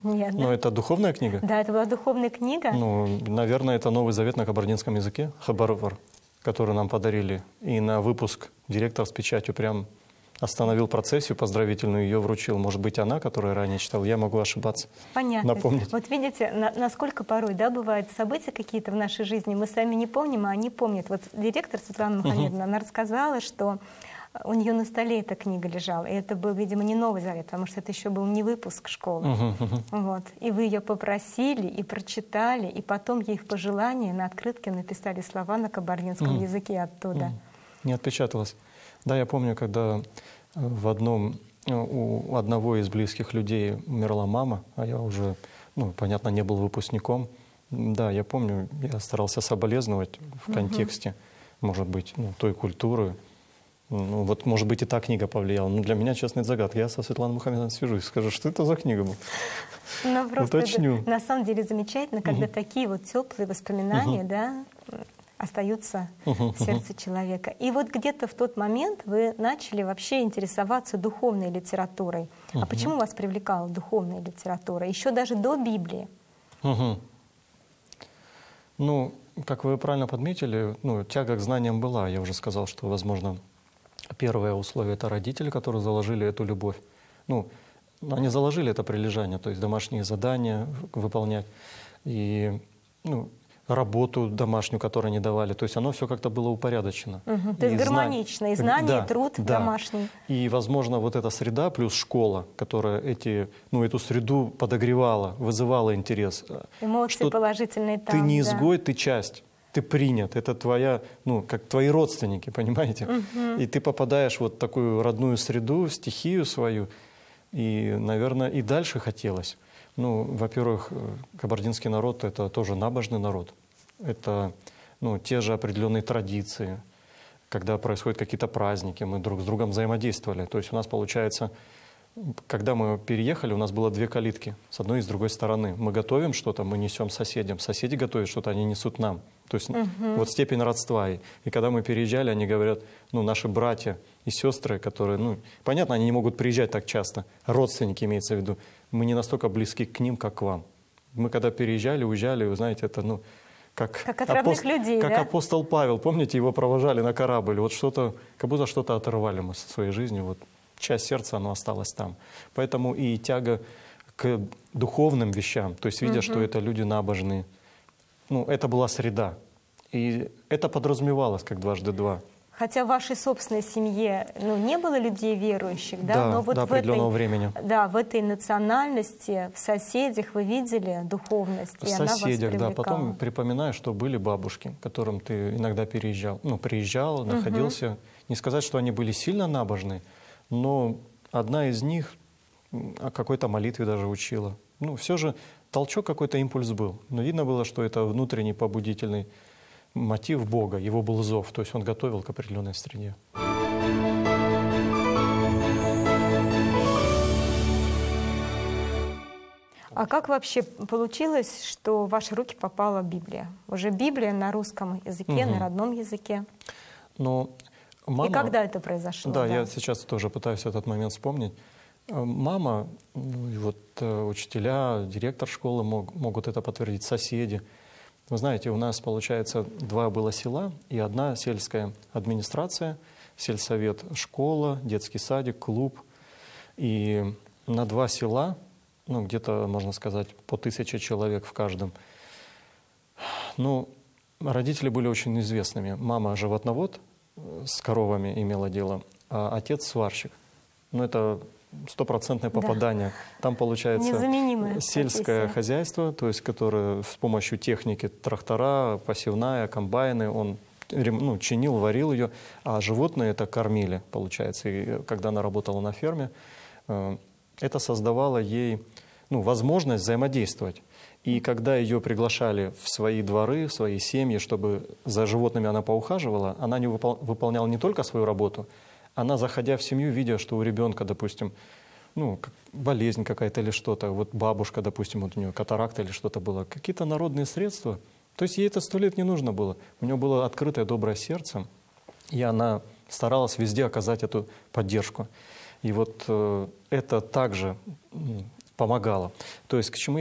Нет, Но да? это духовная книга? Да, это была духовная книга. Ну, наверное, это Новый Завет на кабардинском языке, Хабаровар, который нам подарили. И на выпуск директор с печатью прям остановил процессию поздравительную, ее вручил. Может быть, она, которая ранее читала, я могу ошибаться. Понятно. Напомнить. Вот видите, насколько порой, да, бывают события какие-то в нашей жизни, мы сами не помним, а они помнят. Вот директор Светлана Мухаммедовна, она рассказала, что у нее на столе эта книга лежала. И это был, видимо, не Новый Завет, потому что это еще был не выпуск школы. Вот. И вы ее попросили и прочитали, и потом ей в пожелании на открытке написали слова на кабардинском языке оттуда. Не отпечаталось. Да, я помню, когда у одного из близких людей умерла мама, а я уже, понятно, не был выпускником. Да, я помню, я старался соболезновать в контексте, может быть, той культуры. Вот, может быть, и та книга повлияла. Но для меня, честная загадка. Я со Светланой Мухаммедовной свяжусь, скажу, что это за книга была. Уточню. На самом деле замечательно, когда такие вот теплые воспоминания, да, остаются в сердце человека. И вот где-то в тот момент вы начали вообще интересоваться духовной литературой. А почему вас привлекала духовная литература? Еще даже до Библии. Ну, как вы правильно подметили, тяга к знаниям была. Я уже сказал, что, возможно, первое условие — это родители, которые заложили эту любовь. Они заложили это прилежание, то есть домашние задания выполнять и работу домашнюю, которую они давали. То есть оно все как-то было упорядочено. То есть гармонично, и знание, да, и труд домашний. И, возможно, вот эта среда плюс школа, которая эту среду подогревала, вызывала интерес. Эмоции положительные там. Ты не изгой, ты часть. Ты принят, это как твои родственники, понимаете? И ты попадаешь в вот такую родную среду, стихию свою, и, наверное, и дальше хотелось. Во-первых, кабардинский народ — это тоже набожный народ. Это те же определенные традиции. Когда происходят какие-то праздники, мы друг с другом взаимодействовали. То есть у нас, получается, когда мы переехали, у нас было две калитки, с одной и с другой стороны. Мы готовим что-то, мы несем соседям. Соседи готовят что-то, они несут нам. То есть вот степень родства. И когда мы переезжали, они говорят, наши братья и сестры, которые, понятно, они не могут приезжать так часто, родственники имеется в виду, мы не настолько близки к ним, как к вам. Мы когда переезжали, уезжали, вы знаете, это как от родных людей, как да? апостол Павел, помните, его провожали на корабль, вот что-то, как будто что-то оторвали мы со своей жизни, вот часть сердца, оно осталось там. Поэтому и тяга к духовным вещам, то есть видя, что это люди набожные, это была среда. И это подразумевалось как дважды два. Хотя в вашей собственной семье не было людей верующих, да? Да, но вот до определенного времени. Да, в этой национальности, в соседях вы видели духовность, и она вас соседях, да. привлекала. Потом припоминаю, что были бабушки, к которым ты иногда приезжал, находился. Не сказать, что они были сильно набожны, но одна из них о какой-то молитве даже учила. Все же толчок, какой-то импульс был. Но видно было, что это внутренний побудительный мотив Бога, его был зов, то есть он готовил к определенной среде. А как вообще получилось, что в ваши руки попала Библия? Уже Библия на русском языке, на родном языке. Мама, и когда это произошло? Да, я сейчас тоже пытаюсь этот момент вспомнить. Мама, учителя, директор школы могут это подтвердить, соседи. Вы знаете, у нас, получается, два было села и одна сельская администрация, сельсовет, школа, детский садик, клуб. И на два села, где-то, можно сказать, по 1000 человек в каждом. Родители были очень известными. Мама животновод, с коровами имела дело, а отец сварщик. Это стопроцентное попадание. Да. Там получается сельское хозяйство, то есть которое с помощью техники трактора, посевная, комбайны, он чинил, варил ее, а животные это кормили, получается. И когда она работала на ферме, это создавало ей возможность взаимодействовать. И когда ее приглашали в свои дворы, в свои семьи, чтобы за животными она поухаживала, она не выполняла не только свою работу, она, заходя в семью, видя, что у ребенка, допустим, болезнь какая-то или что-то, вот бабушка, допустим, вот у нее катаракта или что-то было, какие-то народные средства, то есть ей это 100 лет не нужно было. У нее было открытое доброе сердце, и она старалась везде оказать эту поддержку. И вот это также помогало. То есть к чему